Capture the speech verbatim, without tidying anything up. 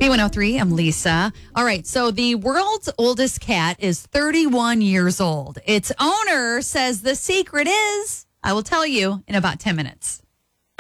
B one oh three, I'm Lisa. All right, so the world's oldest cat is thirty-one years old. Its owner says the secret is, I will tell you in about ten minutes.